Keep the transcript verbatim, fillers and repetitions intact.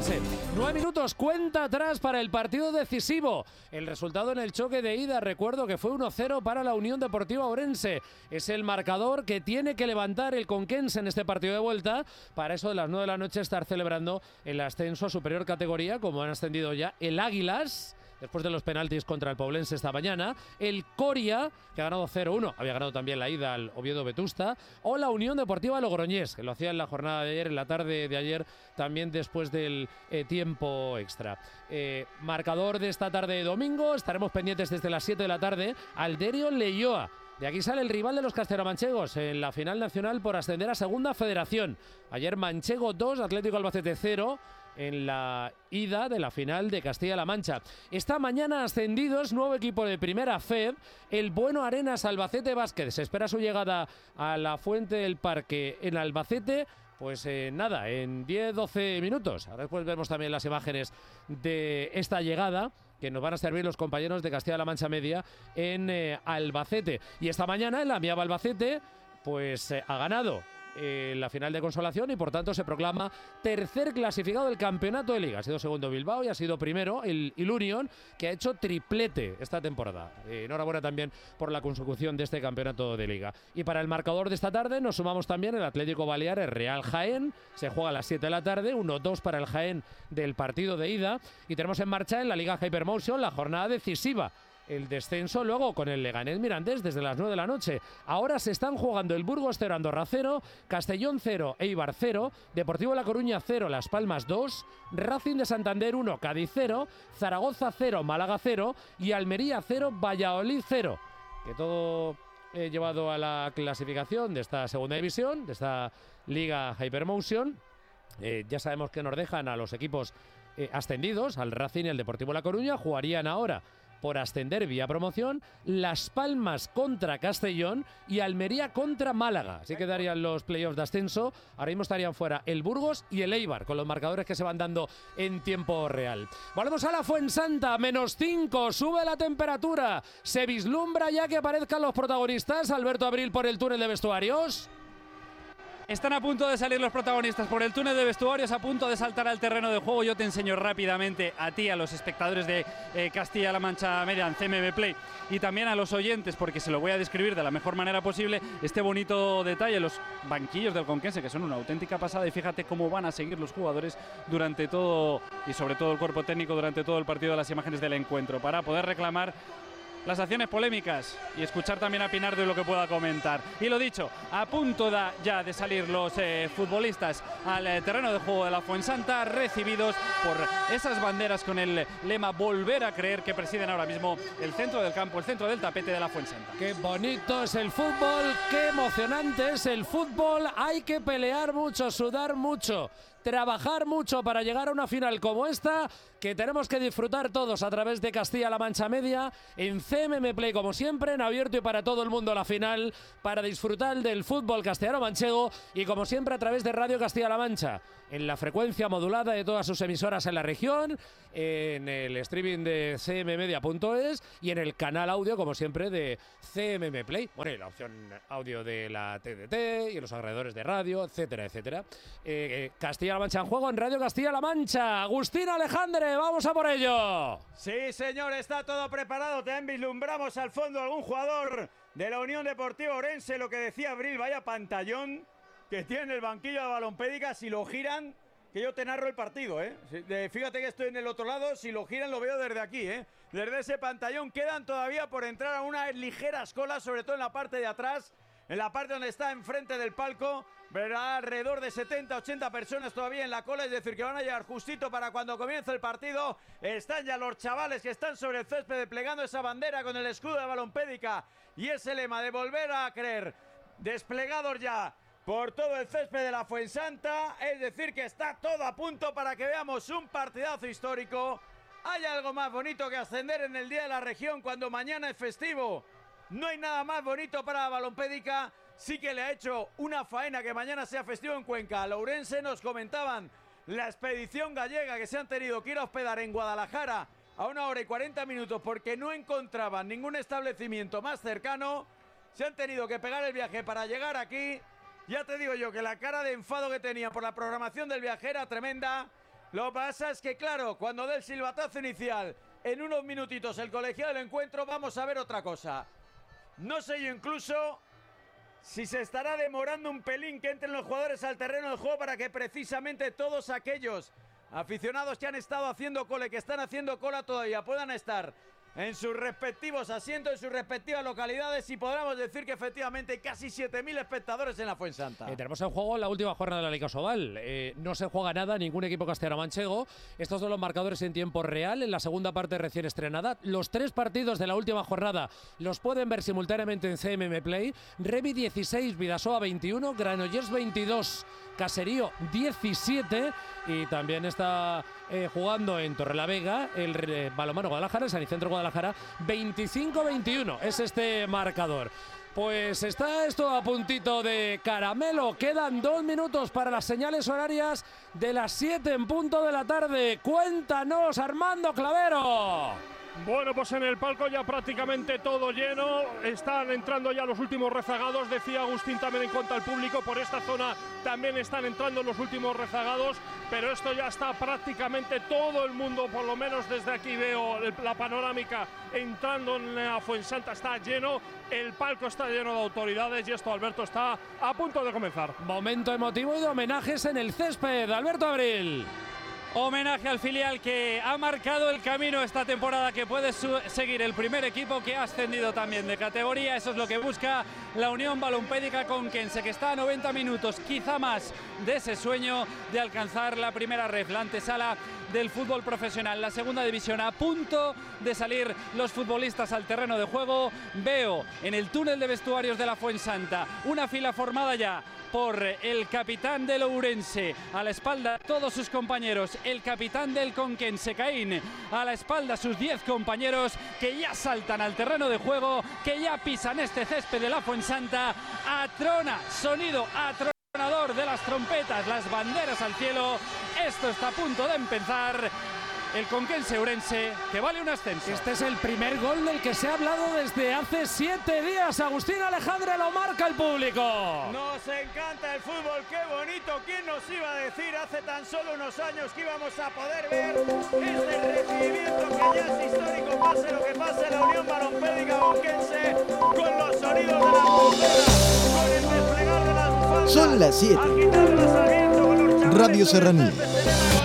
Ourense. Nueve minutos, cuenta atrás para el partido decisivo. El resultado en el choque de ida, recuerdo que fue uno cero para la Unión Deportiva Ourense. Es el marcador que tiene que levantar el Conquense en este partido de vuelta. Para eso de las nueve de la noche estar celebrando el ascenso a superior categoría, como han ascendido ya el Águilas, después de los penaltis contra el Poblense esta mañana, el Coria, que ha ganado cero uno, había ganado también la ida al Oviedo Vetusta, o la Unión Deportiva Logroñés, que lo hacía en la jornada de ayer, en la tarde de ayer, también después del eh, tiempo extra. Eh, marcador de esta tarde de domingo, estaremos pendientes desde las siete de la tarde, Alderio Leioa. De aquí sale el rival de los castellanomanchegos en la final nacional por ascender a Segunda Federación. Ayer Manchego dos, Atlético Albacete cero en la ida de la final de Castilla-La Mancha. Esta mañana ascendidos, nuevo equipo de Primera Fed, el Bueno Arenas Albacete Básquet. Se espera su llegada a la Fuente del Parque en Albacete. Pues eh, nada, en diez doce minutos. Ahora después vemos también las imágenes de esta llegada que nos van a servir los compañeros de Castilla-La Mancha Media en eh, Albacete. Y esta mañana en la Miaba Albacete pues eh, ha ganado eh, la final de consolación y por tanto se proclama tercer clasificado del campeonato de liga. Ha sido segundo Bilbao y ha sido primero el Ilunion, que ha hecho triplete esta temporada. Eh, enhorabuena también por la consecución de este campeonato de liga. Y para el marcador de esta tarde nos sumamos también el Atlético Baleares Real Jaén. Se juega a las siete de la tarde, uno dos para el Jaén del partido de ida. Y tenemos en marcha en la Liga Hypermotion la jornada decisiva. El descenso luego con el Leganés Mirandés desde las nueve de la noche. Ahora se están jugando el Burgos cero, Andorra cero, Castellón cero, Eibar cero, Deportivo La Coruña cero, Las Palmas dos, Racing de Santander uno, Cádiz cero, Zaragoza cero, Málaga cero y Almería cero, Valladolid cero. Que todo eh, llevado a la clasificación de esta segunda división, de esta Liga Hypermotion. Eh, ya sabemos que nos dejan a los equipos eh, ascendidos, al Racing y al Deportivo La Coruña. Jugarían ahora por ascender vía promoción, Las Palmas contra Castellón y Almería contra Málaga. Así quedarían los playoffs de ascenso. Ahora mismo estarían fuera el Burgos y el Eibar, con los marcadores que se van dando en tiempo real. Volvemos a la Fuensanta, menos cinco, sube la temperatura. Se vislumbra ya que aparezcan los protagonistas. Alberto Abril por el túnel de vestuarios. Están a punto de salir los protagonistas por el túnel de vestuarios, a punto de saltar al terreno de juego. Yo te enseño rápidamente a ti, a los espectadores de eh, Castilla-La Mancha Media en C M M Play y también a los oyentes, porque se lo voy a describir de la mejor manera posible, este bonito detalle, los banquillos del Conquense, que son una auténtica pasada, y fíjate cómo van a seguir los jugadores durante todo, y sobre todo el cuerpo técnico, durante todo el partido, de las imágenes del encuentro, para poder reclamar las acciones polémicas y escuchar también a Pinardo y lo que pueda comentar. Y lo dicho, a punto da ya de salir los eh, futbolistas al eh, terreno de juego de la Fuensanta, recibidos por esas banderas con el lema Volver a creer, que presiden ahora mismo el centro del campo, el centro del tapete de la Fuensanta. Qué bonito es el fútbol, qué emocionante es el fútbol. Hay que pelear mucho, sudar mucho, trabajar mucho para llegar a una final como esta, que tenemos que disfrutar todos a través de Castilla-La Mancha Media, en C M M Play como siempre, en abierto y para todo el mundo la final, para disfrutar del fútbol castellano-manchego y como siempre a través de Radio Castilla-La Mancha, en la frecuencia modulada de todas sus emisoras en la región, en el streaming de c m media punto es y en el canal audio como siempre de C M M Play, bueno, y la opción audio de la T D T y en los alrededores de radio, etcétera, etcétera. Eh, eh, Castilla-La Mancha en juego en Radio Castilla-La Mancha. Agustín Alejandre, vamos a por ello. Sí, señor, está todo preparado. También vislumbramos al fondo algún jugador de la Unión Deportiva Ourense. Lo que decía Abril, vaya pantallón que tiene el banquillo de Balompédica. Si lo giran, que yo te narro el partido, ¿eh? Fíjate que estoy en el otro lado. Si lo giran, lo veo desde aquí, ¿eh? Desde ese pantallón quedan todavía por entrar a unas ligeras colas, sobre todo en la parte de atrás. En la parte donde está enfrente del palco, verá alrededor de setenta, ochenta personas todavía en la cola, es decir, que van a llegar justito para cuando comience el partido. Están ya los chavales que están sobre el césped desplegando esa bandera con el escudo de Balompédica y ese lema de Volver a creer, desplegados ya por todo el césped de la Fuensanta, es decir, que está todo a punto para que veamos un partidazo histórico. Hay algo más bonito que ascender en el Día de la Región cuando mañana es festivo. No hay nada más bonito para Balompédica. Sí que le ha hecho una faena que mañana sea festivo en Cuenca. A Ourense nos comentaban la expedición gallega que se han tenido que ir a hospedar en Guadalajara a una hora y cuarenta minutos porque no encontraban ningún establecimiento más cercano. Se han tenido que pegar el viaje para llegar aquí. Ya te digo yo que la cara de enfado que tenía por la programación del viaje era tremenda. Lo que pasa es que, claro, cuando dé el silbatazo inicial, en unos minutitos el colegiado del encuentro, vamos a ver otra cosa. No sé yo incluso si se estará demorando un pelín que entren los jugadores al terreno del juego para que precisamente todos aquellos aficionados que han estado haciendo cola y que están haciendo cola todavía puedan estar en sus respectivos asientos, en sus respectivas localidades, y podríamos decir que efectivamente hay casi siete mil espectadores en la Fuensanta. Eh, tenemos en juego la última jornada de la Liga Sobal. Eh, no se juega nada, ningún equipo castellano-manchego. Estos son los marcadores en tiempo real, en la segunda parte recién estrenada. Los tres partidos de la última jornada los pueden ver simultáneamente en C M M Play. Revi dieciséis, Vidasoa veintiuno, Granollers veintidós, Caserío diecisiete, y también está eh, jugando en Torrelavega el eh, Balonmano Guadalajara, el Sanicentro Guadalajara, veinticinco veintiuno es este marcador. Pues está esto a puntito de caramelo. Quedan dos minutos para las señales horarias de las siete en punto de la tarde. Cuéntanos, Armando Clavero. Bueno, pues en el palco ya prácticamente todo lleno, están entrando ya los últimos rezagados, decía Agustín también en cuanto al público, por esta zona también están entrando los últimos rezagados, pero esto ya está prácticamente todo el mundo, por lo menos desde aquí veo la panorámica, entrando en la Fuensanta, está lleno, el palco está lleno de autoridades y esto, Alberto, está a punto de comenzar. Momento emotivo y de homenajes en el césped. Alberto Abril. Homenaje al filial que ha marcado el camino esta temporada, que puede seguir el primer equipo que ha ascendido también de categoría. Eso es lo que busca la Unión Balompédica Conquense, que está a noventa minutos, quizá más, de ese sueño de alcanzar la primera ref, la antesala del fútbol profesional. La segunda división, a punto de salir los futbolistas al terreno de juego. Veo en el túnel de vestuarios de la Fuensanta una fila formada ya por el capitán del Ourense, a la espalda todos sus compañeros, el capitán del Conquense, Caín, a la espalda sus diez compañeros que ya saltan al terreno de juego, que ya pisan este césped de la Fuensanta. Atrona, sonido atronador de las trompetas, las banderas al cielo. Esto está a punto de empezar. El Conquense Ourense, que vale un ascenso. Este es el primer gol del que se ha hablado desde hace siete días. Agustín Alejandre, lo marca el público. Nos encanta el fútbol, qué bonito. ¿Quién nos iba a decir hace tan solo unos años que íbamos a poder ver este recibimiento que ya es histórico, pase lo que pase en la Unión Balompédica Conquense, con los sonidos de la bufera, con el desplegar de las bufandas? Son las siete. Radio Serranía.